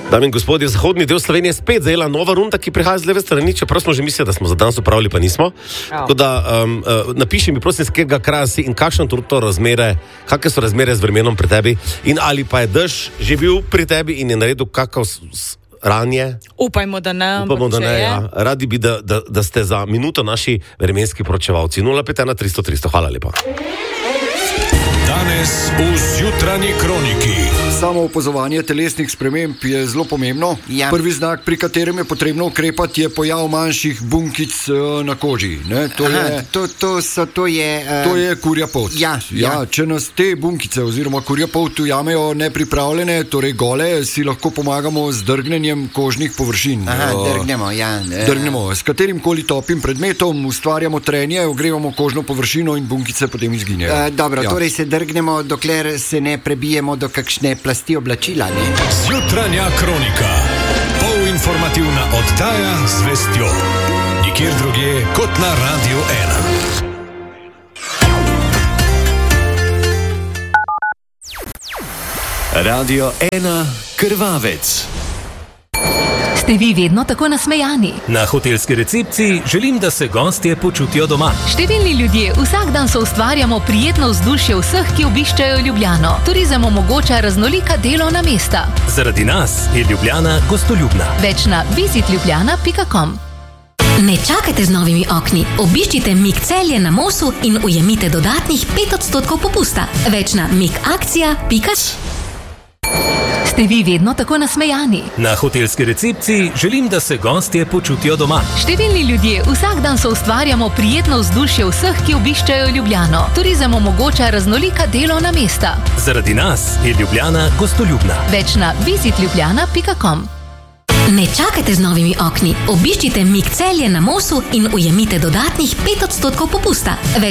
Dame in gospodje, zahodni del Slovenije spet zajela nova runda, ki prihaja z leve strani, čeprav smo že mislili, da smo za danes upravili, pa nismo. Tako da napiši mi, prosim, z katerega kraja si in kakšne so razmere z vremenom pri tebi in ali pa je dež že bil pri tebi in je naredil kakav ranje. Upajmo, da ne. Upamo, da ne, ja. Radi bi, da ste za minuto naši vremenski poročevalci. 051 300 300, hvala lepa. Danes v Zjutranji kroniki. Samo opazovanje telesnih sprememb je zelo pomembno. Ja. Prvi znak, pri katerem je potrebno ukrepati, je pojav manjših bunkic na koži. Ne? To je kurja pot. Ja. Če nas te bunkice oziroma kurja pot ujamejo nepripravljene, torej gole, si lahko pomagamo z drgnenjem kožnih površin. Drgnemo. S katerim koli topim predmetom ustvarjamo trenje, ogrevamo kožno površino in bunkice potem izginejo. Torej se drgnemo, dokler se ne prebijemo do kakšne plasti oblačila. Zjutranja kronika. Polinformativna oddaja z vestjo. Nikjer drugje kot na Radio 1. Radio 1 Krvavec. Ste vi vedno tako nasmejani? Na hotelski recepciji želim, da se gostje počutijo doma. Številni ljudje vsak dan soustvarjamo prijetno vzdušje vseh, ki obiščajo Ljubljano. Turizem omogoča raznolika delovna mesta. Zaradi nas je Ljubljana gostoljubna. Več na visitljubljana.com. Ne čakajte z novimi okni. Obiščite Mik Celje na Mosu in ujemite dodatnih 5% popusta. Več na mikakcija.com. Ste vi vedno tako nasmejani? Na hotelski recepciji želim, da se gostje počutijo doma. Številni ljudje vsak dan soustvarjamo prijetno vzdušje vseh, ki obiščajo Ljubljano. Turizem omogoča raznolika delovna mesta. Zaradi nas je Ljubljana gostoljubna. Več na visitljubljana.com. Ne čakajte z novimi okni. Obiščite Mik Celje na Mosu in ujemite dodatnih 5% popusta.